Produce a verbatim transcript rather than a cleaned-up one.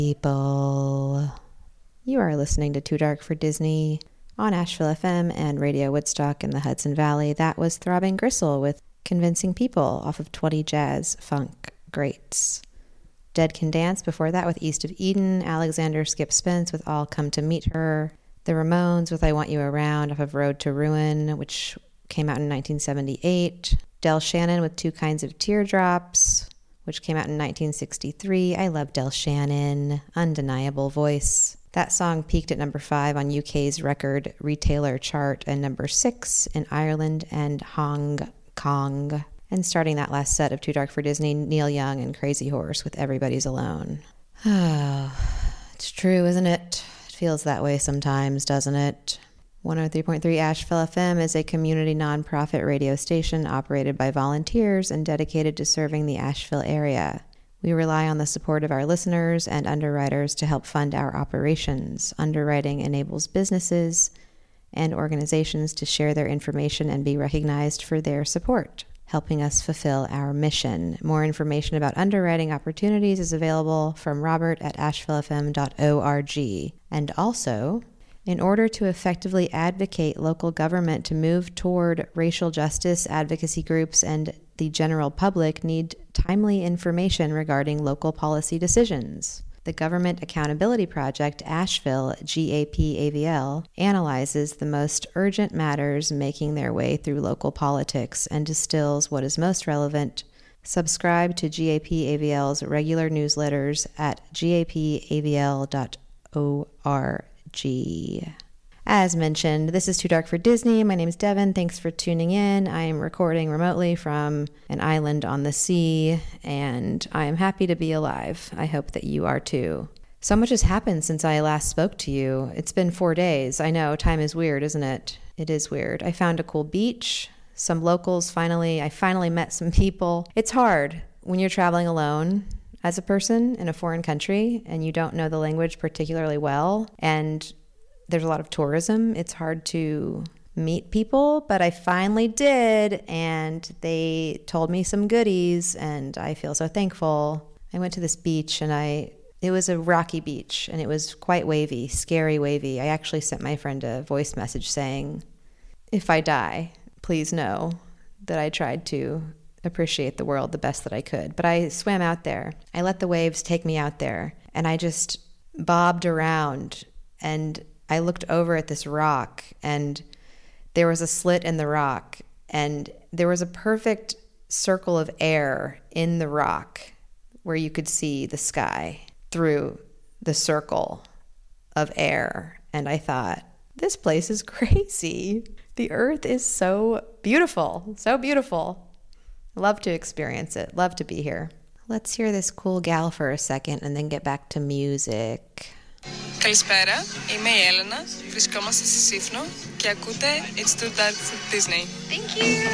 People. You are listening to Too Dark for Disney on Asheville F M and Radio Woodstock in the Hudson Valley. That was Throbbing Gristle with Convincing People off of twenty Jazz Funk Greats. Dead Can Dance before that with East of Eden. Alexander Skip Spence with All Come to Meet Her. The Ramones with I Want You Around off of Road to Ruin, which came out in nineteen seventy-eight. Del Shannon with Two Kinds of Teardrops, which came out in nineteen sixty-three. I love Del Shannon. Undeniable voice. That song peaked at number five on U K's record retailer chart and number six in Ireland and Hong Kong. And starting that last set of Too Dark for Disney, Neil Young and Crazy Horse with Everybody's Alone. Oh, it's true, isn't it? It feels that way sometimes, doesn't it? one oh three point three Asheville F M is a community nonprofit radio station operated by volunteers and dedicated to serving the Asheville area. We rely on the support of our listeners and underwriters to help fund our operations. Underwriting enables businesses and organizations to share their information and be recognized for their support, helping us fulfill our mission. More information about underwriting opportunities is available from Robert at asheville f m dot org. And also, in order to effectively advocate local government to move toward racial justice, advocacy groups and the general public need timely information regarding local policy decisions. The Government Accountability Project, Asheville, G A P A V L, analyzes the most urgent matters making their way through local politics and distills what is most relevant. Subscribe to G A P A V L's regular newsletters at gapavl dot org. As mentioned, this is Too Dark for Disney. My name is Devin. Thanks for tuning in. I am recording remotely from an island on the sea, and I am happy to be alive. I hope that you are too. So much has happened since I last spoke to you. It's been four days. I know, time is weird, isn't it? It is weird. I found a cool beach. Some locals finally, I finally met some people. It's hard when you're traveling alone as a person in a foreign country and you don't know the language particularly well, and there's a lot of tourism. It's hard to meet people, but I finally did, and they told me some goodies, and I feel so thankful. I went to this beach, and I it was a rocky beach, and it was quite wavy, scary wavy. I actually sent my friend a voice message saying, if I die, please know that I tried to appreciate the world the best that I could. But I swam out there. I let the waves take me out there, and I just bobbed around, and I looked over at this rock, and there was a slit in the rock, and there was a perfect circle of air in the rock where you could see the sky through the circle of air. And I thought, this place is crazy. The earth is so beautiful, so beautiful. Love to experience it. Love to be here. Let's hear this cool gal for a second and then get back to music. Καλησπέρα, είμαι η Έλενα, βρισκόμαστε στη Σύφνο και ακούτε It's Too Dark for Disney. Thank you!